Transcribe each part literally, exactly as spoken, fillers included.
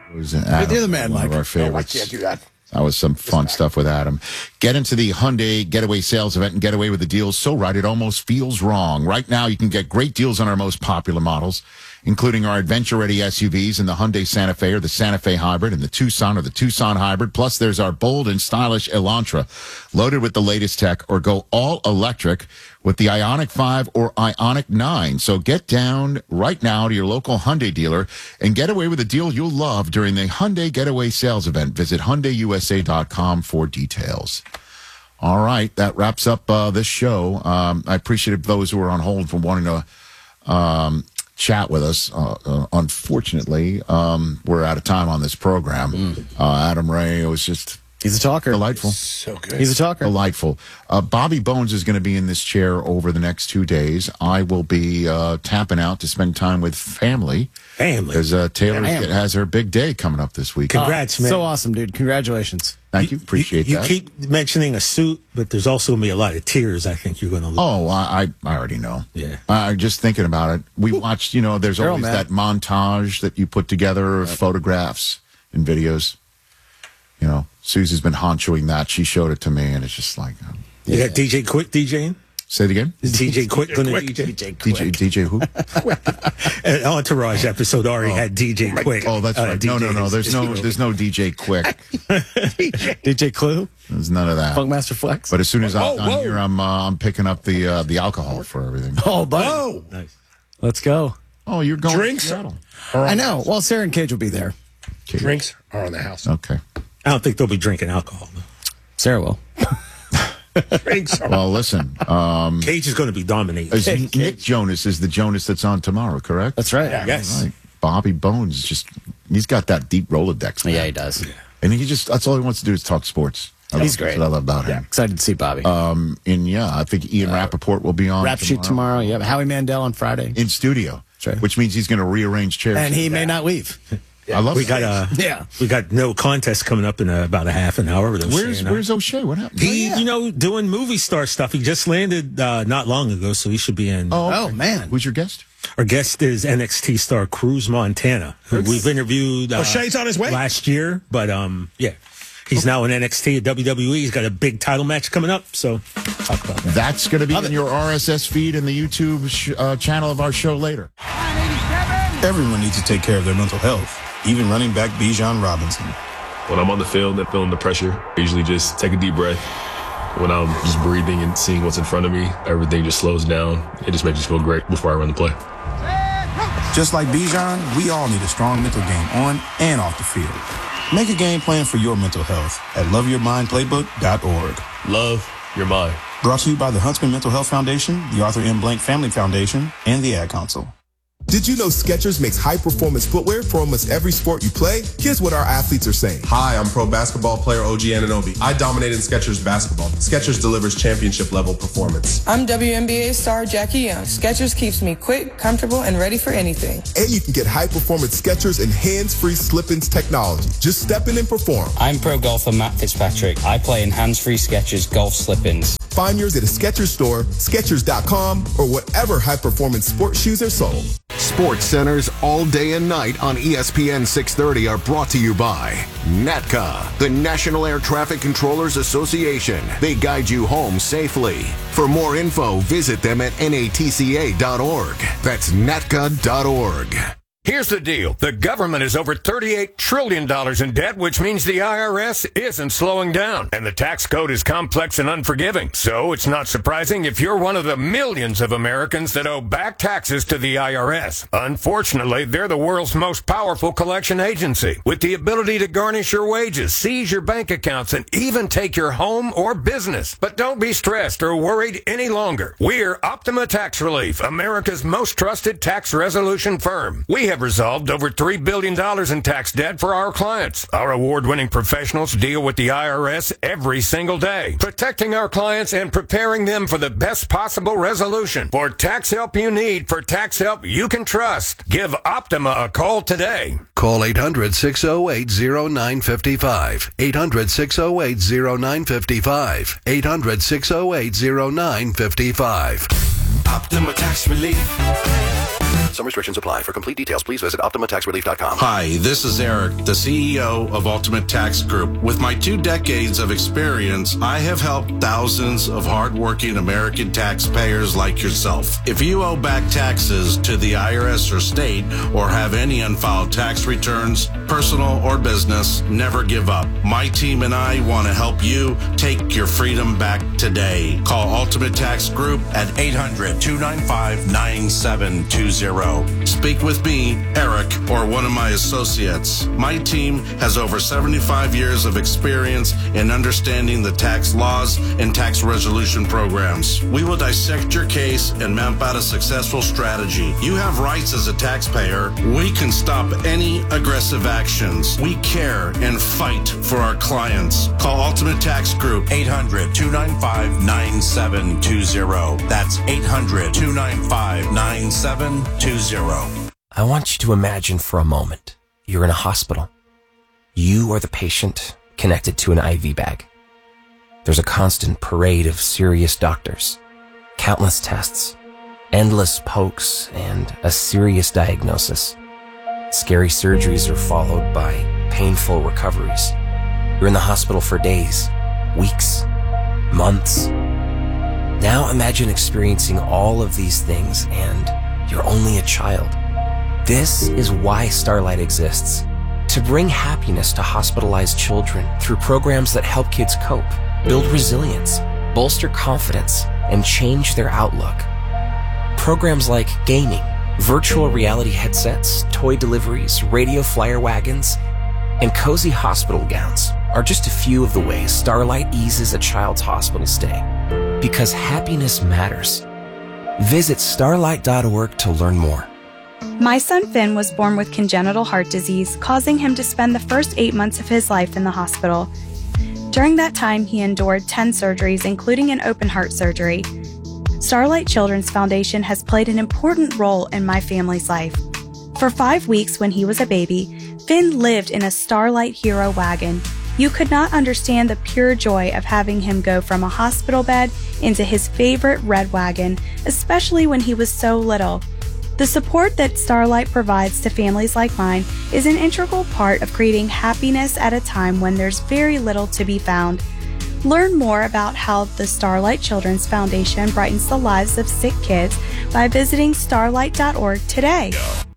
It was Adam, You're the man, one Mike. of our favorites. No, I can't do that. That was some fun stuff with Adam. Get into the Hyundai Getaway Sales Event and get away with the deals so right it almost feels wrong. Right now, you can get great deals on our most popular models, including our adventure-ready S U Vs and the Hyundai Santa Fe or the Santa Fe Hybrid and the Tucson or the Tucson Hybrid. Plus, there's our bold and stylish Elantra, loaded with the latest tech, or go all electric with the Ioniq five or Ioniq nine. So get down right now to your local Hyundai dealer and get away with a deal you'll love during the Hyundai Getaway Sales Event. Visit Hyundai U S A dot com for details. All right, that wraps up uh, this show. Um, I appreciate those who are on hold for wanting to um, chat with us. Uh, uh, unfortunately, um, we're out of time on this program. Mm. Uh, Adam Ray was just... He's a talker. Delightful. So good. He's a talker. Delightful. Uh, Bobby Bones is going to be in this chair over the next two days. I will be uh, tapping out to spend time with family. Family. Because uh, Taylor Family. has her big day coming up this week. Congrats, man. So awesome, dude. Congratulations. Thank you. Appreciate you, you that. You keep mentioning a suit, but there's also going to be a lot of tears I think you're going to lose. Oh, I, I I already know. Yeah. I just thinking about it. We watched, you know, there's Girl, always man. that montage that you put together of photographs and videos. You know, Susie's been honchoing that. She showed it to me, and it's just like... Um, You got D J Quick DJing? say it again? Is D J Quick going to D J? D J D J, D J who? An Entourage episode already Oh. had D J Quick. Oh, that's Uh, right. No, no, D J no. There's is- no, there's no D J Quick. D J Clue? There's none of that. Funkmaster Flex? But as soon as I'm Whoa, done whoa. here, I'm uh, I'm picking up the uh, the alcohol for everything. Oh, buddy. Oh, Nice. Let's go. Oh, you're going Drinks to Seattle. I know. Well, Sarah and Cage will be there. drinks are on the house. Okay. I don't think they'll be drinking alcohol. though. Sarah will. Drinks are Well, listen. Um, Cage is going to be dominating. is Nick Jonas is the Jonas that's on tomorrow, correct? That's right. Yes. Right. Bobby Bones just he's got that deep Rolodex. Man. Yeah, he does. And he just that's all he wants to do is talk sports. I He's love- great. That's what I love about him. Excited to see Bobby. Um, and yeah, I think Ian Rappaport will be on Rap sheet tomorrow. Yeah, Howie Mandel on Friday. in studio, right. which means he's going to rearrange chairs. And he may not leave. I love we that. got a Yeah. we got no contest coming up in uh about a half an hour. With O'Shea Where's and I. Where's O'Shea? What happened? he? You know, doing movie star stuff. He just landed uh, not long ago, so he should be in. Oh, Oh, okay. man. Who's your guest? Our guest is N X T star Cruz Montana, who we've interviewed uh, O'Shea's on his way? last year. But um, yeah, he's now in N X T at W W E. He's got a big title match coming up. So talk about that. That's going to be in your R S S feed and the YouTube sh- uh, channel of our show later. Everyone needs to take care of their mental health, even running back Bijan Robinson. When I'm on the field and feeling the pressure, I usually just take a deep breath. When I'm just breathing and seeing what's in front of me, everything just slows down. It just makes me feel great before I run the play. Just like Bijan, we all need a strong mental game on and off the field. Make a game plan for your mental health at love your mind playbook dot org. Love your mind. Brought to you by the Huntsman Mental Health Foundation, the Arthur M. Blank Family Foundation, and the Ad Council. Did you know Skechers makes high-performance footwear for almost every sport you play? Here's what our athletes are saying. Hi, I'm pro basketball player O G Anunoby. I dominate in Skechers basketball. Skechers delivers championship-level performance. I'm W N B A star Jackie Young. Skechers keeps me quick, comfortable, and ready for anything. And you can get high-performance Skechers and hands-free slip-ins technology. Just step in and perform. I'm pro golfer Matt Fitzpatrick. I play in hands-free Skechers golf slip-ins. Find yours at a Skechers store, Skechers dot com, or whatever high-performance sports shoes are sold. Sports Centers all day and night on E S P N six thirty are brought to you by NATCA, the National Air Traffic Controllers Association. They guide you home safely. For more info, visit them at N A T C A dot org. That's N A T C A dot org. Here's the deal. The government is over thirty-eight trillion dollars in debt, which means the I R S isn't slowing down. And the tax code is complex and unforgiving. So it's not surprising if you're one of the millions of Americans that owe back taxes to the I R S. Unfortunately, they're the world's most powerful collection agency, with the ability to garnish your wages, seize your bank accounts, and even take your home or business. But don't be stressed or worried any longer. We're Optima Tax Relief, America's most trusted tax resolution firm. We have resolved over three billion dollars in tax debt for our clients. Our award-winning professionals deal with the I R S every single day, protecting our clients and preparing them for the best possible resolution. For tax help you need, for tax help you can trust, give Optima a call today. Call eight hundred, six oh eight, oh nine five five. eight hundred, six oh eight, oh nine five five. eight hundred, six oh eight, oh nine five five. Optima Tax Relief. Some restrictions apply. For complete details, please visit Optima Tax Relief dot com. Hi, this is Eric, the C E O of Ultimate Tax Group. With my two decades of experience, I have helped thousands of hardworking American taxpayers like yourself. If you owe back taxes to the I R S or state, or have any unfiled tax returns, personal or business, never give up. My team and I want to help you take your freedom back today. Call Ultimate Tax Group at eight hundred, two nine five, nine seven two zero. Speak with me, Eric, or one of my associates. My team has over seventy-five years of experience in understanding the tax laws and tax resolution programs. We will dissect your case and map out a successful strategy. You have rights as a taxpayer. We can stop any aggressive actions. We care and fight for our clients. Call Ultimate Tax Group, eight hundred, two nine five, nine seven two zero. That's eight hundred, two nine five, nine seven two zero. I want you to imagine for a moment you're in a hospital. You are the patient connected to an I V bag. There's a constant parade of serious doctors, countless tests, endless pokes, and a serious diagnosis. Scary surgeries are followed by painful recoveries. You're in the hospital for days, weeks, months. Now imagine experiencing all of these things and you're only a child. This is why Starlight exists. To bring happiness to hospitalized children through programs that help kids cope, build resilience, bolster confidence, and change their outlook. Programs like gaming, virtual reality headsets, toy deliveries, radio flyer wagons, and cozy hospital gowns are just a few of the ways Starlight eases a child's hospital stay. Because happiness matters. Visit starlight dot org to learn more. My son Finn was born with congenital heart disease, causing him to spend the first eight months of his life in the hospital. During that time, he endured ten surgeries, including an open heart surgery. Starlight Children's Foundation has played an important role in my family's life. For five weeks when he was a baby, Finn lived in a Starlight Hero wagon. You could not understand the pure joy of having him go from a hospital bed into his favorite red wagon, especially when he was so little. The support that Starlight provides to families like mine is an integral part of creating happiness at a time when there's very little to be found. Learn more about how the Starlight Children's Foundation brightens the lives of sick kids by visiting starlight dot org today.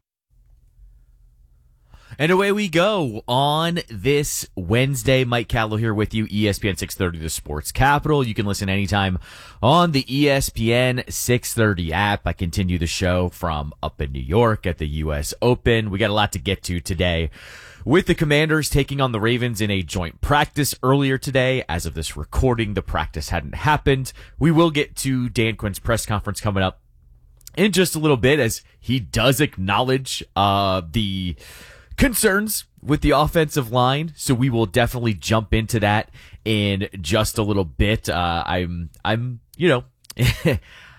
And away we go on this Wednesday. Mike Callow here with you, E S P N six thirty, the Sports Capital. You can listen anytime on the E S P N six thirty app. I continue the show from up in New York at the U S Open. We got a lot to get to today with the Commanders taking on the Ravens in a joint practice earlier today. As of this recording, the practice hadn't happened. We will get to Dan Quinn's press conference coming up in just a little bit, as he does acknowledge uh the concerns with the offensive line, so we will definitely jump into that in just a little bit. Uh, I'm, I'm, you know,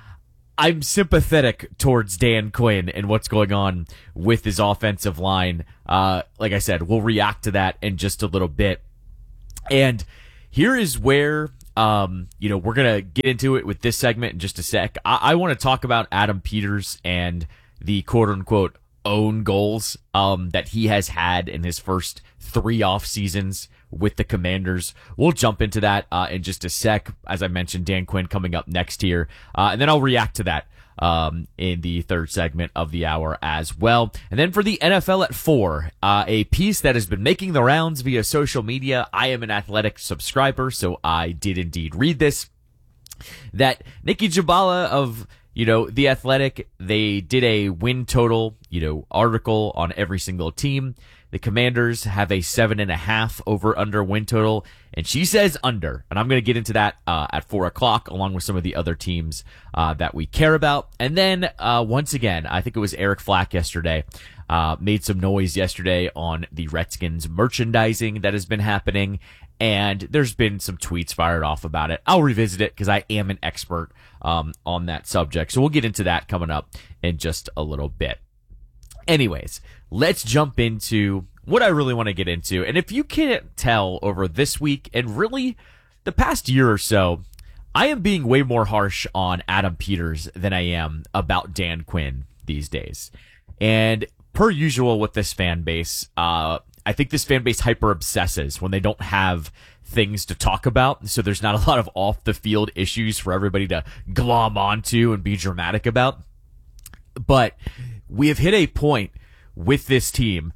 I'm sympathetic towards Dan Quinn and what's going on with his offensive line. Uh, like I said, we'll react to that in just a little bit. And here is where, um, you know, we're gonna get into it with this segment in just a sec. I, I want to talk about Adam Peters and the quote unquote own goals um that he has had in his first three off seasons with the Commanders. We'll jump into that uh in just a sec. As I mentioned, Dan Quinn coming up next here, uh and then I'll react to that um in the third segment of the hour as well. And then for the N F L at four, uh a piece that has been making the rounds via social media. I am an Athletic subscriber, so I did indeed read this, that Nikki Jhabvala of You know, The Athletic, they did a win total, you know, article on every single team. The Commanders have a seven and a half over under win total, and she says under. And I'm going to get into that uh, at four o'clock, along with some of the other teams uh, that we care about. And then, uh, once again, I think it was Eric Flack yesterday, uh, made some noise yesterday on the Redskins merchandising that has been happening. And there's been some tweets fired off about it. I'll revisit it because I am an expert um, on that subject. So we'll get into that coming up in just a little bit. Anyways, let's jump into what I really want to get into. And if you can't tell over this week and really the past year or so, I am being way more harsh on Adam Peters than I am about Dan Quinn. these days. And per usual with this fan base, uh, I think this fan base hyper obsesses when they don't have things to talk about. So there's not a lot of off the field issues for everybody to glom onto and be dramatic about. But we have hit a point with this team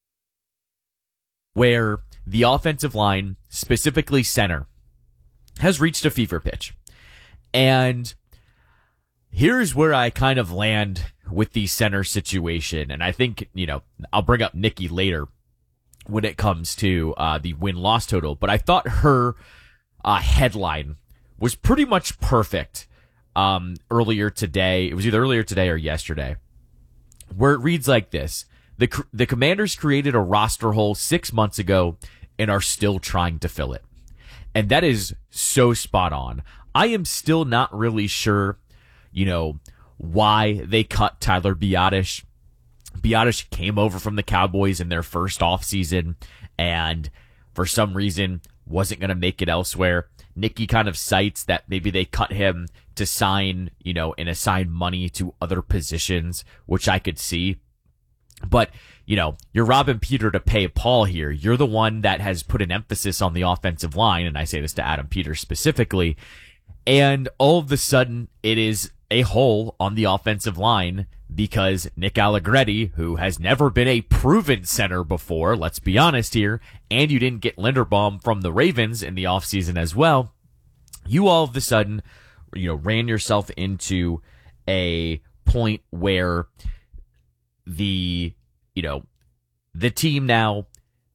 where the offensive line, specifically center, has reached a fever pitch. And here's where I kind of land with the center situation. And I think, you know, I'll bring up Nikki later when it comes to uh, the win-loss total. But I thought her uh, headline was pretty much perfect um, earlier today. It was either earlier today or yesterday, where it reads like this. The, the Commanders created a roster hole six months ago and are still trying to fill it. And that is so spot on. I am still not really sure, you know, why they cut Tyler Biadasz. Biadasz came over from the Cowboys in their first offseason and for some reason wasn't going to make it elsewhere. Nikki kind of cites that maybe they cut him to sign, you know, and assign money to other positions, which I could see. But, you know, you're robbing Peter to pay Paul here. You're the one that has put an emphasis on the offensive line, and I say this to Adam Peters specifically. And all of a sudden, it is a hole on the offensive line because Nick Allegretti, who has never been a proven center before, let's be honest here, and you didn't get Linderbaum from the Ravens in the offseason as well, you all of a sudden, you know, ran yourself into a point where the, you know, the team now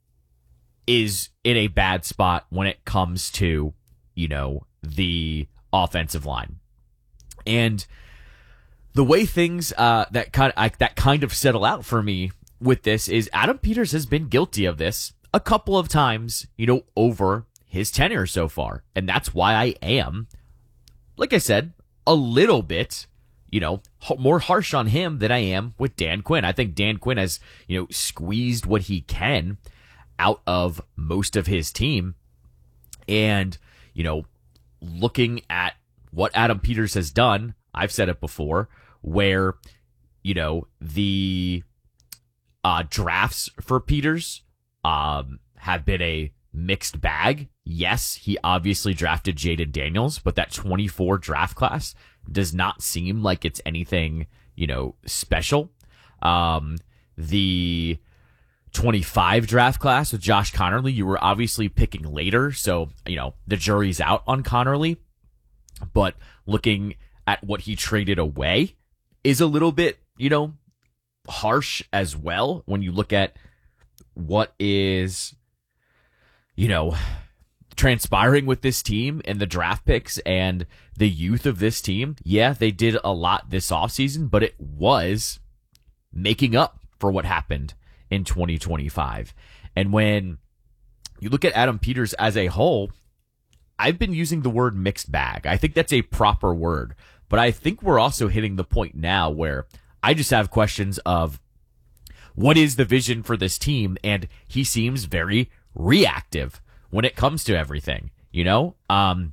is in a bad spot when it comes to, you know, the offensive line. And the way things uh, that kind of, I, that kind of settle out for me with this is Adam Peters has been guilty of this a couple of times, you know, over his tenure so far. And that's why I am, like I said, a little bit, you know, more harsh on him than I am with Dan Quinn. I think Dan Quinn has, you know, squeezed what he can out of most of his team. And, you know, looking at what Adam Peters has done, I've said it before, where, you know, the uh, drafts for Peters um, have been a mixed bag. Yes, he obviously drafted Jaden Daniels, but that twenty-four draft class does not seem like it's anything, you know, special. Um, the twenty-five draft class with Josh Connerly, you were obviously picking later, so, you know, the jury's out on Connerly. But looking at what he traded away is a little bit, you know, harsh as well when you look at what is, you know, transpiring with this team and the draft picks and the youth of this team. Yeah, they did a lot this offseason, but it was making up for what happened in twenty twenty-five. And when you look at Adam Peters as a whole, I've been using the word mixed bag. I think that's a proper word, but I think we're also hitting the point now where I just have questions of what is the vision for this team? And he seems very reactive when it comes to everything, you know? Um,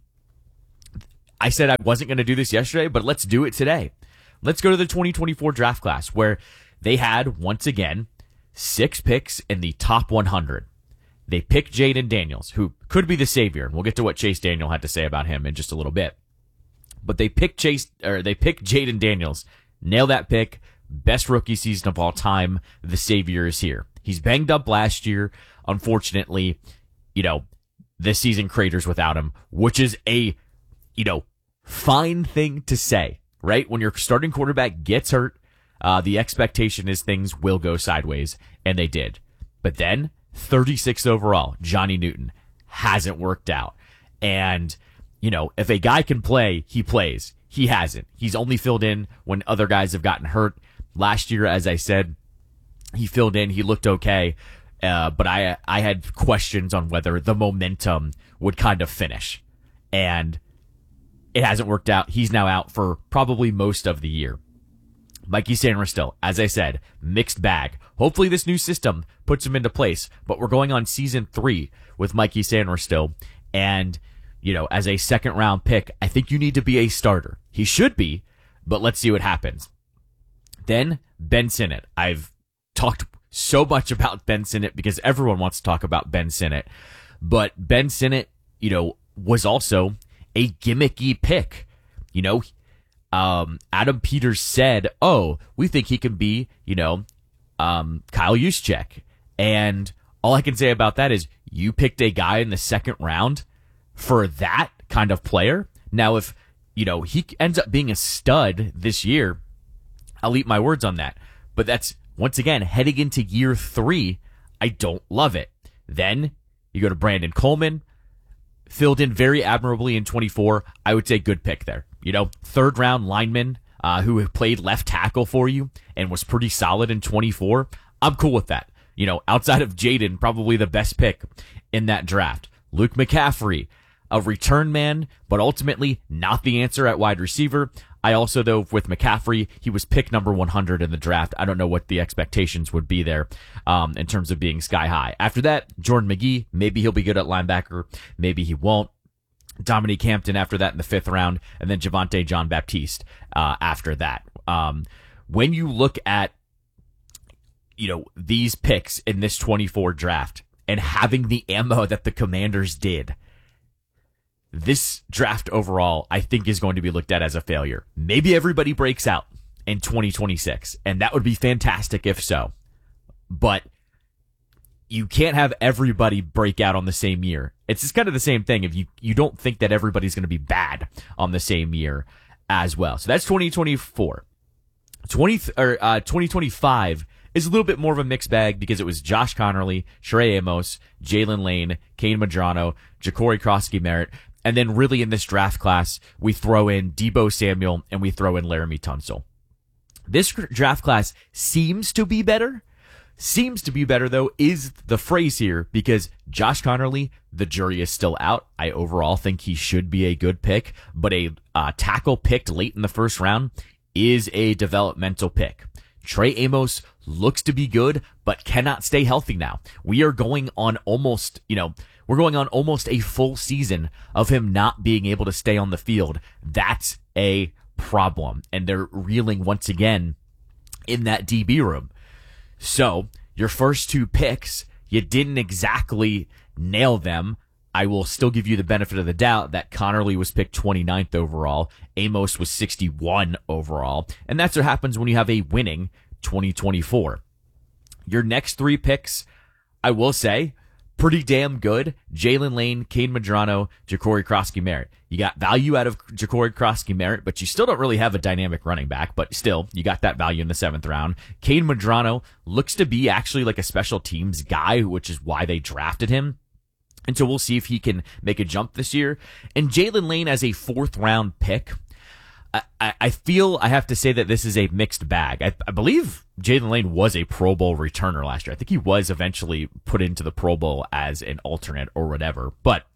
I said I wasn't going to do this yesterday, but let's do it today. Let's go to the twenty twenty-four draft class where they had, once again, six picks in the top one hundred. They picked Jaden Daniels, who could be the savior. We'll get to what Chase Daniel had to say about him in just a little bit. But they picked Chase, or they picked Jaden Daniels. Nail that pick. Best rookie season of all time. The savior is here. He's banged up last year. Unfortunately, you know, this season craters without him, which is a, you know, fine thing to say, right? When your starting quarterback gets hurt, uh, the expectation is things will go sideways, and they did. But then, thirty-sixth overall, Johnny Newton hasn't worked out. And, you know, if a guy can play, he plays. He hasn't. He's only filled in when other guys have gotten hurt. Last year, as I said, he filled in. He looked okay. Uh, but I I had questions on whether the momentum would kind of finish. And it hasn't worked out. He's now out for probably most of the year. Mikey Sainristil, as I said, mixed bag. Hopefully this new system puts him into place. But we're going on season three with Mikey Sainristil. And, you know, as a second round pick, I think you need to be a starter. He should be, but let's see what happens. Then Ben Sinnott. I've talked so much about Ben Sinnott because everyone wants to talk about Ben Sinnott. But Ben Sinnott, you know, was also a gimmicky pick. You know, um, Adam Peters said, oh, we think he can be, you know, um, Kyle Juszczyk. And all I can say about that is you picked a guy in the second round for that kind of player. Now, if, you know, he ends up being a stud this year, I'll eat my words on that. But that's, once again, heading into year three, I don't love it. Then you go to Brandon Coleman, filled in very admirably in twenty-four. I would say good pick there. You know, third round lineman uh, who played left tackle for you and was pretty solid in twenty-four. I'm cool with that. You know, outside of Jaden, probably the best pick in that draft. Luke McCaffrey, a return man, but ultimately not the answer at wide receiver. I also, though, with McCaffrey, he was pick number one hundred in the draft. I don't know what the expectations would be there um, in terms of being sky high. After that, Jordan McGee, maybe he'll be good at linebacker, maybe he won't. Dominique Hampton after that in the fifth round, and then Javonte Jean-Baptiste uh, after that. Um, when you look at, you know, these picks in this twenty-four draft and having the ammo that the Commanders did, this draft overall, I think, is going to be looked at as a failure. Maybe everybody breaks out in twenty twenty-six, and that would be fantastic if so. But you can't have everybody break out on the same year. It's just kind of the same thing if you, you don't think that everybody's going to be bad on the same year as well. So that's twenty twenty-four. twenty, or, uh, twenty twenty-five is a little bit more of a mixed bag because it was Josh Connerly, Trey Amos, Jalen Lane, Kane Madrano, Ja'Cory Krosky-Merritt. And then really in this draft class, we throw in Deebo Samuel and we throw in Laramie Tunsil. This draft class seems to be better. Seems to be better, though, is the phrase here because Josh Connerly, the jury is still out. I overall think he should be a good pick, but a uh, tackle picked late in the first round is a developmental pick. Trey Amos looks to be good, but cannot stay healthy now. We are going on almost, you know, we're going on almost a full season of him not being able to stay on the field. That's a problem. And they're reeling once again in that D B room. So your first two picks, you didn't exactly nail them. I will still give you the benefit of the doubt that Connerly was picked twenty-ninth overall. Amos was sixty-one overall. And that's what happens when you have a winning twenty twenty-four. Your next three picks, I will say, pretty damn good. Jalen Lane, Kane Madrano, Ja'Cory Krosky-Merritt. You got value out of Ja'Cory Krosky-Merritt, but you still don't really have a dynamic running back, but still, you got that value in the seventh round. Kane Madrano looks to be actually like a special teams guy, which is why they drafted him. And so we'll see if he can make a jump this year. And Jalen Lane as a fourth round pick, I, I feel I have to say that this is a mixed bag. I, I believe Jalen Lane was a Pro Bowl returner last year. I think he was eventually put into the Pro Bowl as an alternate or whatever. But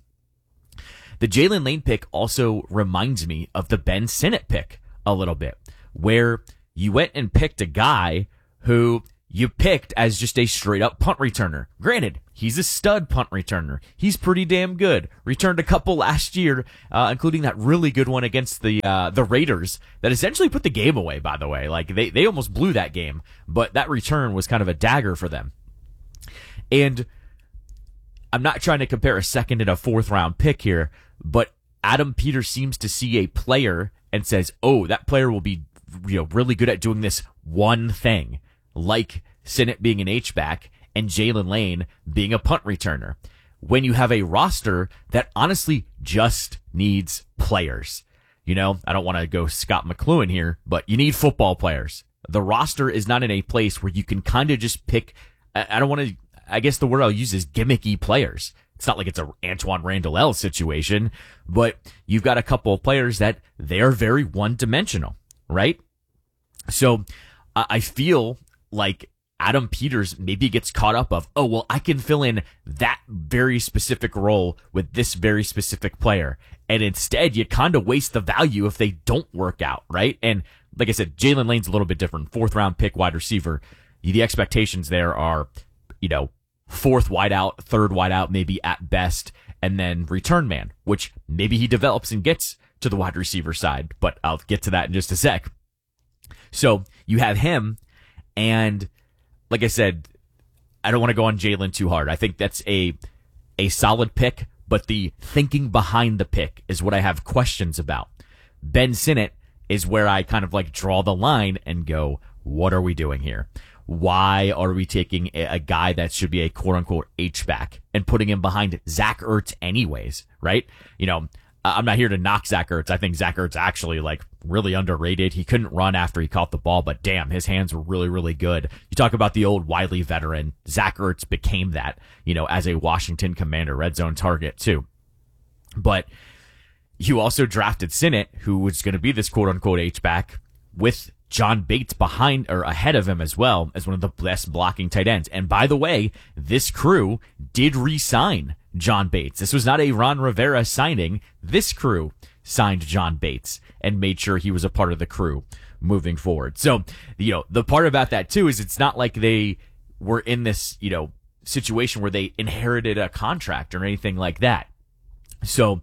the Jalen Lane pick also reminds me of the Ben Sinnott pick a little bit, where you went and picked a guy who you picked as just a straight up punt returner. Granted, he's a stud punt returner. He's pretty damn good. Returned a couple last year, uh, including that really good one against the uh, the Raiders that essentially put the game away, by the way. Like, they, they almost blew that game, but that return was kind of a dagger for them. And I'm not trying to compare a second and a fourth round pick here, but Adam Peters seems to see a player and says, oh, that player will be, you know, really good at doing this one thing, like Sinnott being an H-back and Jalen Lane being a punt returner. When you have a roster that honestly just needs players. You know, I don't want to go Scott McCloughan here, but you need football players. The roster is not in a place where you can kind of just pick, I don't want to, I guess the word I'll use is gimmicky players. It's not like it's a Antoine Randall L situation, but you've got a couple of players that they are very one-dimensional, right? So uh, I feel like Adam Peters maybe gets caught up of, oh, well, I can fill in that very specific role with this very specific player. And instead, you kind of waste the value if they don't work out, right? And like I said, Jalen Lane's a little bit different. Fourth round pick wide receiver. The expectations there are, you know, fourth wideout, third wideout, maybe at best, and then return man, which maybe he develops and gets to the wide receiver side, but I'll get to that in just a sec. So you have him, and like I said, I don't want to go on Jalen too hard. I think that's a a solid pick, but the thinking behind the pick is what I have questions about. Ben Sinnott is where I kind of like draw the line and go, what are we doing here? Why are we taking a, a guy that should be a quote-unquote H-back and putting him behind Zach Ertz anyways, right? You know, I'm not here to knock Zach Ertz. I think Zach Ertz actually like really underrated. He couldn't run after he caught the ball, but damn, his hands were really, really good. You talk about the old Wiley veteran. Zach Ertz became that, you know, as a Washington Commander red zone target too. But you also drafted Sinnott, who was going to be this quote unquote H-back with John Bates behind or ahead of him as well as one of the best blocking tight ends. And by the way, this crew did re-sign John Bates. This was not a Ron Rivera signing. This crew signed John Bates and made sure he was a part of the crew moving forward. So, you know, the part about that too is it's not like they were in this, you know, situation where they inherited a contract or anything like that. So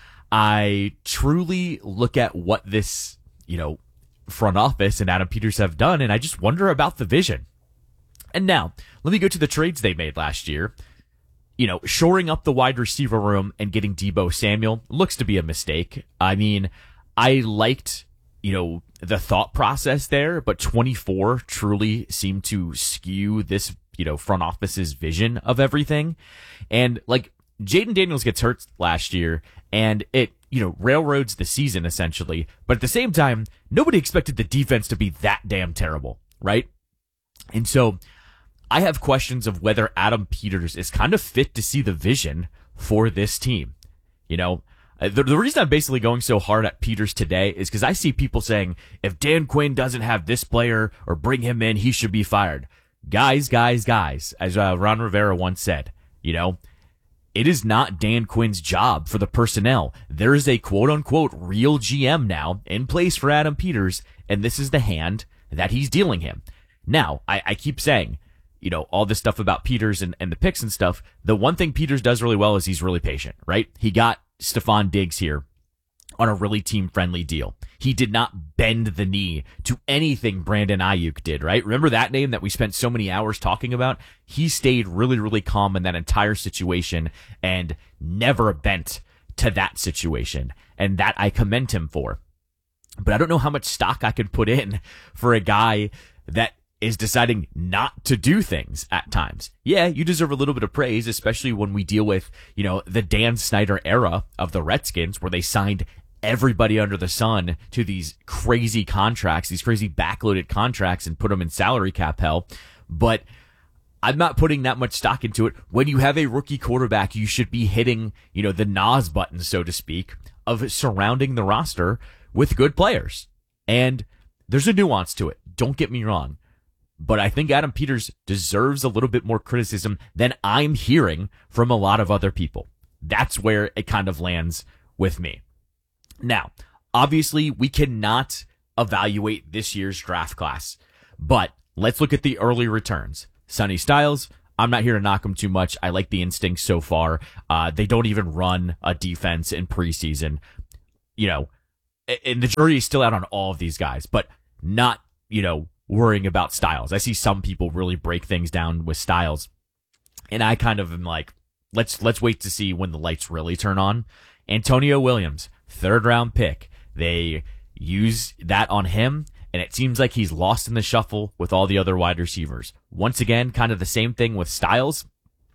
I truly look at what this, you know, front office and Adam Peters have done, and I just wonder about the vision. And now, let me go to the trades they made last year. You know, shoring up the wide receiver room and getting Deebo Samuel looks to be a mistake. I mean, I liked, you know, the thought process there, but twenty-four truly seemed to skew this, you know, front office's vision of everything. And like, Jaden Daniels gets hurt last year, and it, you know, railroads the season essentially. But at the same time, nobody expected the defense to be that damn terrible, right? And so I have questions of whether Adam Peters is kind of fit to see the vision for this team. You know, the, the reason I'm basically going so hard at Peters today is because I see people saying, if Dan Quinn doesn't have this player or bring him in, he should be fired. Guys, guys, guys, as uh, Ron Rivera once said, you know, it is not Dan Quinn's job for the personnel. There is a quote-unquote real G M now in place for Adam Peters, and this is the hand that he's dealing him. Now, I, I keep saying, you know, all this stuff about Peters and, and the picks and stuff. The one thing Peters does really well is he's really patient, right? He got Stephon Diggs here on a really team-friendly deal. He did not bend the knee to anything Brandon Ayuk did, right? Remember that name that we spent so many hours talking about? He stayed really, really calm in that entire situation and never bent to that situation. And that I commend him for. But I don't know how much stock I could put in for a guy that is deciding not to do things at times. Yeah, you deserve a little bit of praise, especially when we deal with, you know, the Dan Snyder era of the Redskins, where they signed everybody under the sun to these crazy contracts, these crazy backloaded contracts, and put them in salary cap hell. But I'm not putting that much stock into it. When you have a rookie quarterback, you should be hitting, you know, the N O S button, so to speak, of surrounding the roster with good players. And there's a nuance to it. Don't get me wrong. But I think Adam Peters deserves a little bit more criticism than I'm hearing from a lot of other people. That's where it kind of lands with me. Now, obviously, we cannot evaluate this year's draft class, but let's look at the early returns. Sonny Styles, I'm not here to knock him too much. I like the instincts so far. Uh, they don't even run a defense in preseason. You know, and the jury is still out on all of these guys, but not, you know, worrying about Styles. I see some people really break things down with Styles, and I kind of am like, let's let's wait to see when the lights really turn on. Antonio Williams, third round pick. They use that on him, and it seems like he's lost in the shuffle with all the other wide receivers. Once again, kind of the same thing with Styles.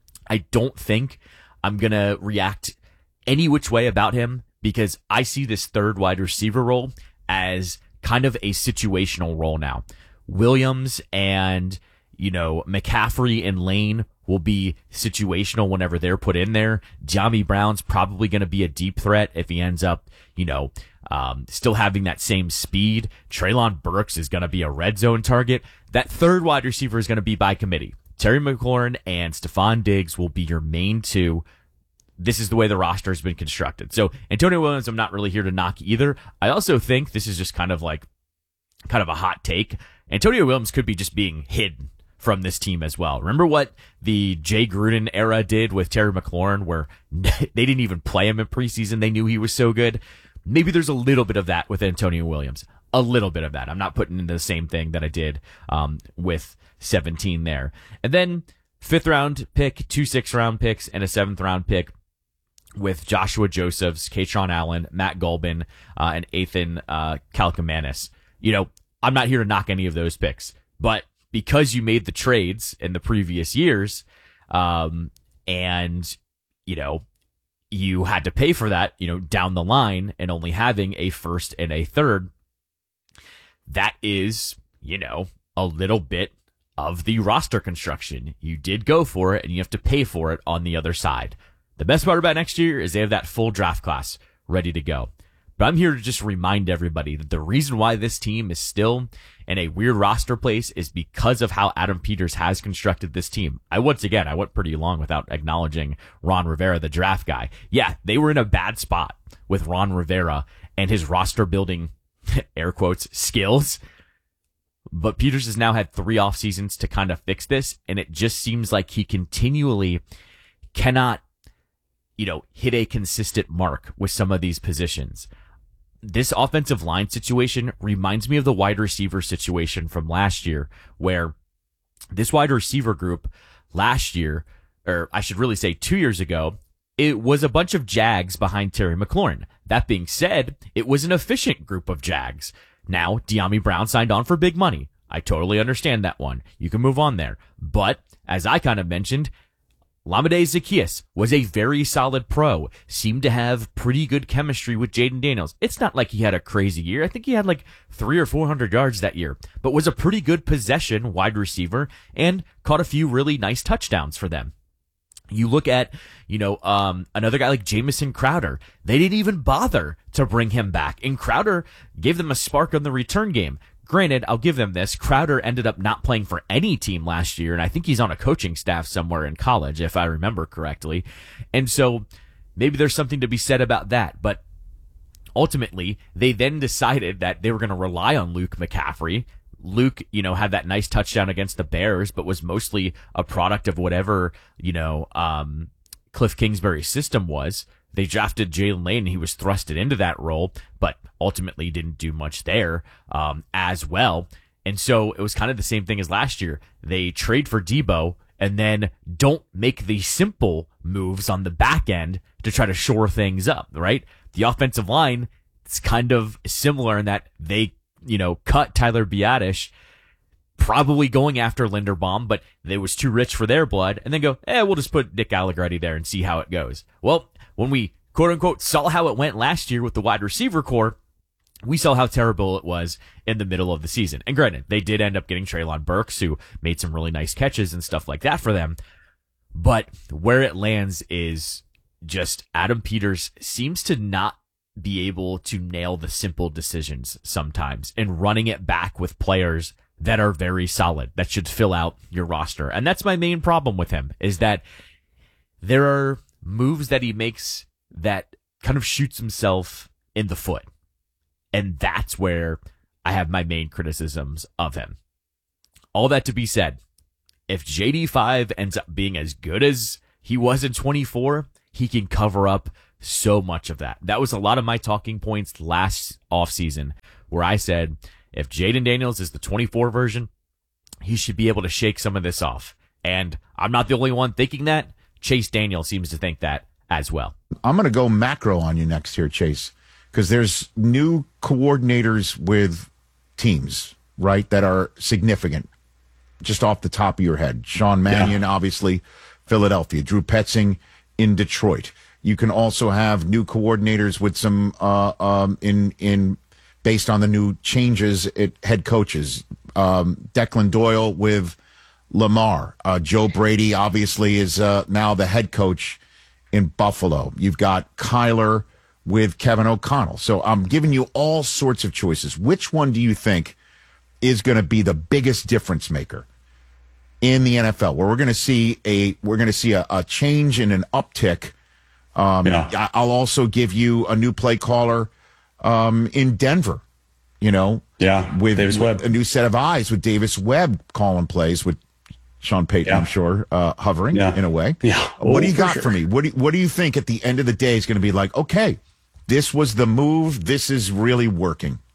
I don't think I'm going to react any which way about him, because I see this third wide receiver role as kind of a situational role now. Williams and, you know, McCaffrey and Lane will be situational whenever they're put in there. De'Ami Brown's probably going to be a deep threat if he ends up, you know, um, still having that same speed. Treylon Burks is going to be a red zone target. That third wide receiver is going to be by committee. Terry McLaurin and Stephon Diggs will be your main two. This is the way the roster has been constructed. So Antonio Williams, I'm not really here to knock either. I also think this is just kind of like, kind of a hot take. Antonio Williams could be just being hidden from this team as well. Remember what the Jay Gruden era did with Terry McLaurin, where they didn't even play him in preseason. They knew he was so good. Maybe there's a little bit of that with Antonio Williams. a little bit of that. I'm not putting into the same thing that I did um, with seventeen there. And then fifth round pick, two sixth round picks, and a seventh round pick with Joshua Josephs, Katron Allen, Matt Gulbin, uh, and Ethan uh, Kalkamanis. You know, I'm not here to knock any of those picks, but because you made the trades in the previous years, um, and, you know, you had to pay for that, you know, down the line, and only having a first and a third, that is, you know, a little bit of the roster construction. You did go for it, and you have to pay for it on the other side. The best part about next year is they have that full draft class ready to go. But I'm here to just remind everybody that the reason why this team is still in a weird roster place is because of how Adam Peters has constructed this team. I once again, I went pretty long without acknowledging Ron Rivera, the draft guy. Yeah, they were in a bad spot with Ron Rivera and his roster building, air quotes, skills. But Peters has now had three off seasons to kind of fix this, and it just seems like he continually cannot, you know, hit a consistent mark with some of these positions. This offensive line situation reminds me of the wide receiver situation from last year, where this wide receiver group last year, or I should really say two years ago, it was a bunch of Jags behind Terry McLaurin. That being said, it was an efficient group of Jags. Now, De'Ami Brown signed on for big money. I totally understand that one. You can move on there. But, as I kind of mentioned, Lamade Zaccheaus was a very solid pro, seemed to have pretty good chemistry with Jaden Daniels. It's not like he had a crazy year. I think he had like three or four hundred yards that year, but was a pretty good possession wide receiver and caught a few really nice touchdowns for them. You look at, you know, um, another guy like Jamison Crowder. They didn't even bother to bring him back, and Crowder gave them a spark on the return game. Granted, I'll give them this. Crowder ended up not playing for any team last year, and I think he's on a coaching staff somewhere in college, if I remember correctly. And so maybe there's something to be said about that. But ultimately, they then decided that they were going to rely on Luke McCaffrey. Luke, you know, had that nice touchdown against the Bears, but was mostly a product of whatever, you know, um, Cliff Kingsbury's system was. They drafted Jalen Lane, and he was thrusted into that role, but ultimately didn't do much there um, as well. And so it was kind of the same thing as last year. They trade for Debo and then don't make the simple moves on the back end to try to shore things up, right? The offensive line, it's kind of similar in that they, you know, cut Tyler Biadasz, probably going after Linderbaum, but they was too rich for their blood, and then go, eh, we'll just put Nick Allegretti there and see how it goes. Well, when we quote-unquote saw how it went last year with the wide receiver core, we saw how terrible it was in the middle of the season. And granted, they did end up getting Treylon Burks, who made some really nice catches and stuff like that for them. But where it lands is just Adam Peters seems to not be able to nail the simple decisions sometimes, and running it back with players that are very solid, that should fill out your roster. And that's my main problem with him, is that there are moves that he makes that kind of shoots himself in the foot. And that's where I have my main criticisms of him. All that to be said, if J D five ends up being as good as he was in twenty-four, he can cover up so much of that. That was a lot of my talking points last offseason, where I said, if Jaden Daniels is the twenty-four version, he should be able to shake some of this off. And I'm not the only one thinking that. Chase Daniel seems to think that as well. I'm going to go macro on you next here, Chase, because there's new coordinators with teams, right, that are significant, just off the top of your head. Sean Mannion, yeah. obviously, Philadelphia. Drew Petzing in Detroit. You can also have new coordinators with some uh, um, in in based on the new changes at head coaches. Um, Declan Doyle with Lamar. Uh, Joe Brady obviously is uh, now the head coach in Buffalo. You've got Kyler with Kevin O'Connell. So I'm giving you all sorts of choices. Which one do you think is going to be the biggest difference maker in the N F L, where we're going to see a we're going to see a, a change and an uptick? Um, yeah. I'll also give you a new play caller um, in Denver. You know, yeah, with, Davis with Webb. a new set of eyes with Davis Webb calling plays with Sean Payton, yeah. I'm sure, uh, hovering yeah. in a way. Yeah. What oh, do you got sure. for me? What do you, what do you think at the end of the day is going to be like, okay, this was the move. This is really working.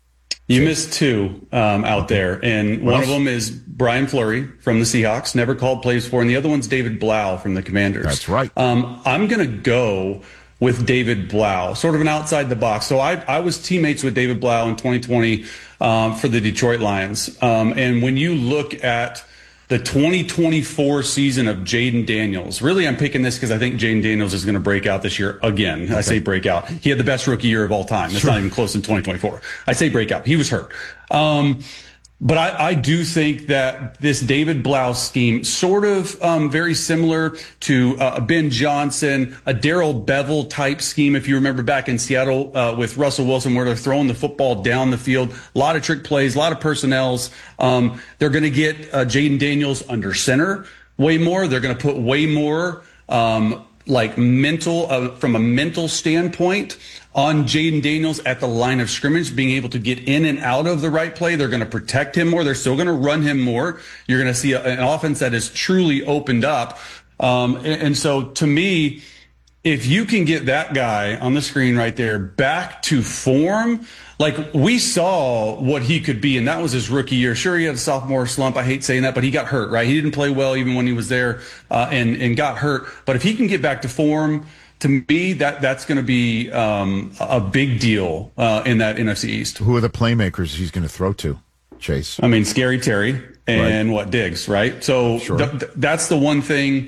You missed two um, out there, and What one else? of them is Brian Fleury from the Seahawks, never called plays for, and the other one's David Blau from the Commanders. That's right. Um, I'm going to go with David Blau, sort of an outside the box. So I, I was teammates with David Blau in twenty twenty um, for the Detroit Lions, um, and when you look at the twenty twenty-four season of Jaden Daniels. Really, I'm picking this because I think Jaden Daniels is going to break out this year again. Okay. I say break out. He had the best rookie year of all time. It's sure. not even close in twenty twenty-four. I say break out. He was hurt. Um, but I, I do think that this David Blau scheme, sort of um, very similar to uh, Ben Johnson, a Darrell Bevel type scheme, if you remember back in Seattle uh, with Russell Wilson, where they're throwing the football down the field, a lot of trick plays, a lot of personnels. Um, they're going to get uh, Jaden Daniels under center way more. They're going to put way more um, like mental, uh, from a mental standpoint, on Jaden Daniels at the line of scrimmage, being able to get in and out of the right play. They're going to protect him more. They're still going to run him more. You're going to see a, an offense that is truly opened up. Um, and, and so to me, if you can get that guy on the screen right there back to form, like we saw what he could be, and that was his rookie year. Sure, he had a sophomore slump. I hate saying that, but he got hurt, right? He didn't play well even when he was there uh, and, and got hurt. But if he can get back to form, to me, that that's going to be um, a big deal uh, in that N F C East. Who are the playmakers he's going to throw to, Chase? I mean, Scary Terry and right. what Diggs, right? So sure. th- th- that's the one thing.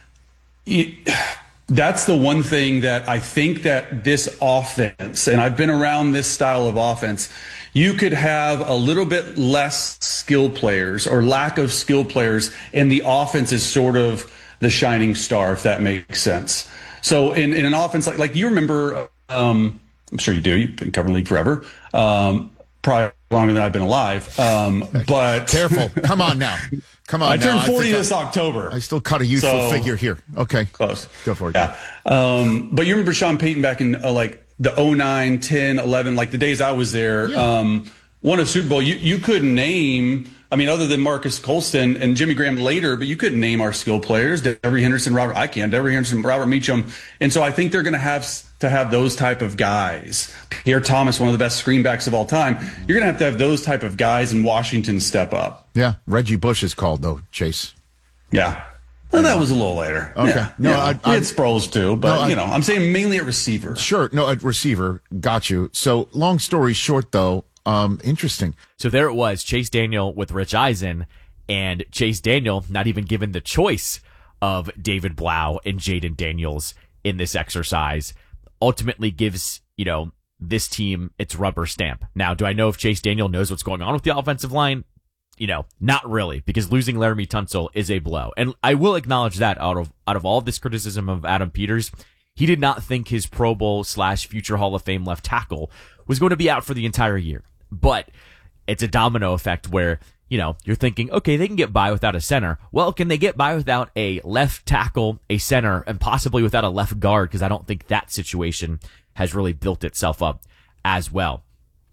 It, that's the one thing that I think that this offense, and I've been around this style of offense, you could have a little bit less skill players or lack of skill players, and the offense is sort of the shining star, if that makes sense. So in, in an offense like, like you remember, um, I'm sure you do, you've been covering the league forever, um, probably longer than I've been alive. Um, but careful, come on now, come on. I now. turned forty I this I, October. I still cut a youthful so, figure here. Okay, close. Go for it. Yeah. Um, but you remember Sean Payton back in uh, like the oh nine, ten, eleven, like the days I was there, yeah. um, won a Super Bowl. You you couldn't name. I mean, other than Marcus Colston and Jimmy Graham later, but you couldn't name our skill players. Devery Henderson, Robert, I can, Devery Henderson, Robert Meacham. And so I think they're going to have to have those type of guys. Pierre Thomas, one of the best screenbacks of all time. You're going to have to have those type of guys in Washington step up. Yeah. Reggie Bush is called, though, Chase. Yeah. Well, that was a little later. Okay. Yeah. No, yeah. I, I I had Sproles too, but, no, I, you know, I'm saying mainly at receiver. Sure. No, at receiver. Got you. So long story short, though, um, interesting. So there it was, Chase Daniel with Rich Eisen. And Chase Daniel not even given the choice of David Blau and Jaden Daniels in this exercise ultimately gives, you know, this team its rubber stamp. Now, do I know if Chase Daniel knows what's going on with the offensive line? You know, not really, because losing Laramie Tunsil is a blow. And I will acknowledge that out of out of all this criticism of Adam Peters, he did not think his Pro Bowl slash future Hall of Fame left tackle was going to be out for the entire year. But it's a domino effect where, you know, you're thinking, okay, they can get by without a center. Well, can they get by without a left tackle, a center, and possibly without a left guard? Because I don't think that situation has really built itself up as well.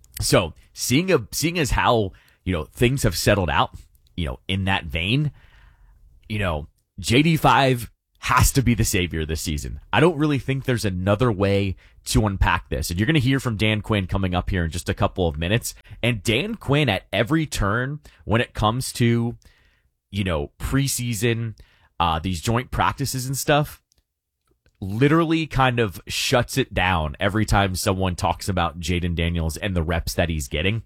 So seeing a, seeing as how, you know, things have settled out, you know, in that vein, you know, J D five has to be the savior this season. I don't really think there's another way to unpack this. And you're going to hear from Dan Quinn coming up here in just a couple of minutes. And Dan Quinn at every turn when it comes to, you know, preseason, uh, these joint practices and stuff, literally kind of shuts it down every time someone talks about Jaden Daniels and the reps that he's getting.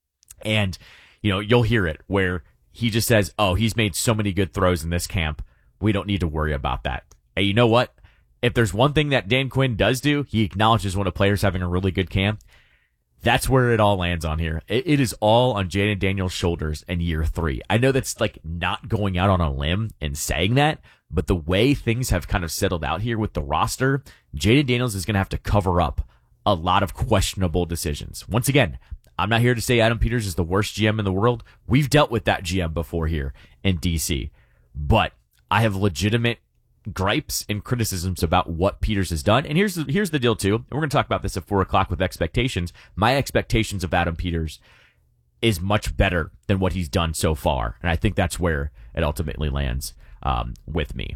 And, you know, you'll hear it where he just says, oh, he's made so many good throws in this camp. We don't need to worry about that. Hey, you know what? If there's one thing that Dan Quinn does do, he acknowledges when a player's having a really good camp. That's where it all lands on here. It, it is all on Jaden Daniels' shoulders in year three. I know that's like not going out on a limb and saying that, but the way things have kind of settled out here with the roster, Jaden Daniels is going to have to cover up a lot of questionable decisions. Once again, I'm not here to say Adam Peters is the worst G M in the world. We've dealt with that G M before here in D C, but I have legitimate gripes and criticisms about what Peters has done. And here's the, here's the deal too. And we're going to talk about this at four o'clock with expectations. My expectations of Adam Peters is much better than what he's done so far. And I think that's where it ultimately lands, um, with me.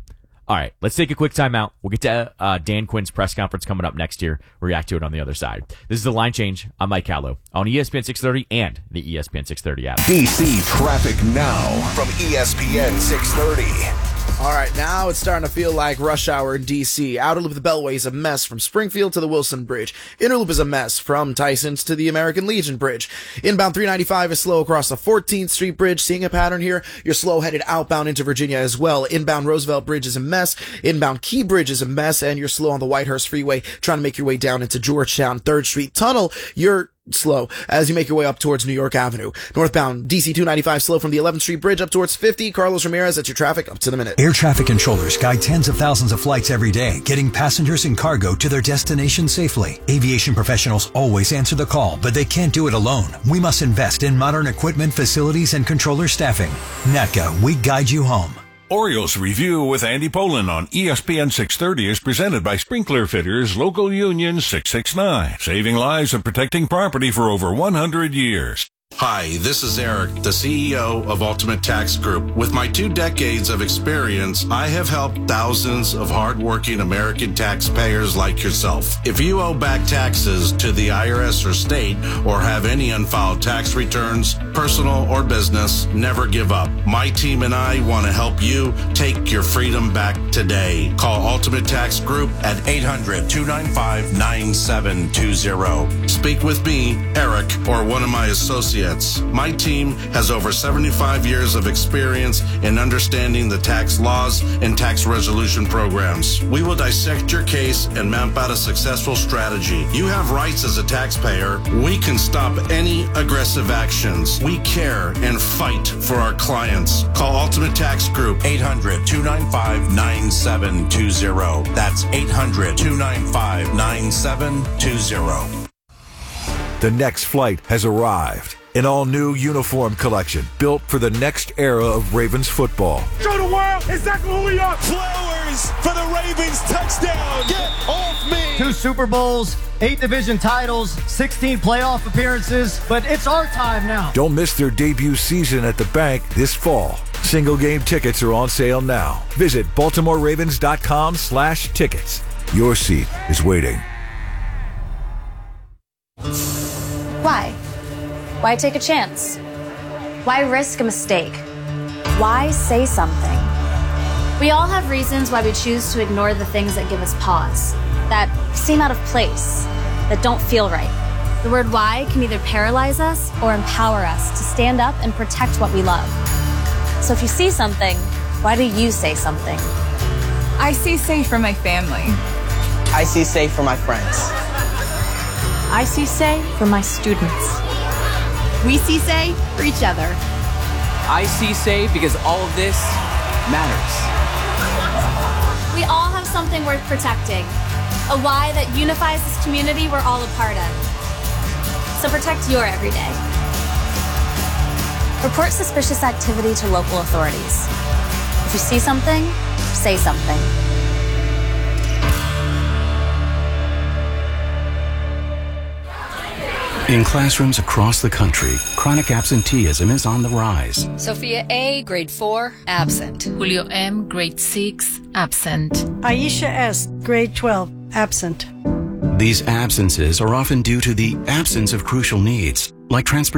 All right, let's take a quick timeout. We'll get to uh, Dan Quinn's press conference coming up next year. React to it on the other side. This is The Line Change. I'm Mike Callow on E S P N six thirty and the E S P N six thirty app. D C traffic now from E S P N six thirty. All right, now it's starting to feel like rush hour in D C. Outer Loop of the Beltway is a mess from Springfield to the Wilson Bridge. Inner Loop is a mess from Tysons to the American Legion Bridge. Inbound three ninety-five is slow across the fourteenth Street Bridge. Seeing a pattern here, you're slow headed outbound into Virginia as well. Inbound Roosevelt Bridge is a mess. Inbound Key Bridge is a mess, and you're slow on the Whitehurst Freeway trying to make your way down into Georgetown third Street Tunnel. You're slow as you make your way up towards New York Avenue. Northbound D C two ninety-five slow from the eleventh Street Bridge up towards fifty. Carlos Ramirez, that's your traffic up to the minute. Air traffic controllers guide tens of thousands of flights every day, getting passengers and cargo to their destination safely. Aviation professionals always answer the call, but they can't do it alone. We must invest in modern equipment, facilities, and controller staffing. N A T C A, we guide you home. Orioles Review with Andy Poland on E S P N six thirty is presented by Sprinkler Fitters, Local Union six six nine, saving lives and protecting property for over one hundred years. Hi, this is Eric, the C E O of Ultimate Tax Group. With my two decades of experience, I have helped thousands of hardworking American taxpayers like yourself. If you owe back taxes to the I R S or state, or have any unfiled tax returns, personal or business, never give up. My team and I want to help you take your freedom back today. Call Ultimate Tax Group at eight hundred, two nine five, nine seven two zero. Speak with me, Eric, or one of my associates. My team has over seventy-five years of experience in understanding the tax laws and tax resolution programs. We will dissect your case and map out a successful strategy. You have rights as a taxpayer. We can stop any aggressive actions. We care and fight for our clients. Call Ultimate Tax Group, eight hundred, two nine five, nine seven two zero. That's eight hundred, two nine five, nine seven two zero. The next flight has arrived. An all-new uniform collection built for the next era of Ravens football. Show the world exactly who we are. Flowers for the Ravens touchdown. Get off me. Two Super Bowls, eight division titles, sixteen playoff appearances, but it's our time now. Don't miss their debut season at the bank this fall. Single game tickets are on sale now. Visit baltimore ravens dot com slash tickets. Your seat is waiting. Why? Why take a chance? Why risk a mistake? Why say something? We all have reasons why we choose to ignore the things that give us pause, that seem out of place, that don't feel right. The word why can either paralyze us or empower us to stand up and protect what we love. So if you see something, why do you say something? I see safe for my family. I see safe for my friends. I see say for my students. We see say for each other. I see say because all of this matters. We all have something worth protecting, a why that unifies this community we're all a part of. So protect your everyday. Report suspicious activity to local authorities. If you see something, say something. In classrooms across the country, chronic absenteeism is on the rise. Sophia A., grade four, absent. Julio M., grade six, absent. Aisha S., grade twelve, absent. These absences are often due to the absence of crucial needs, like transportation.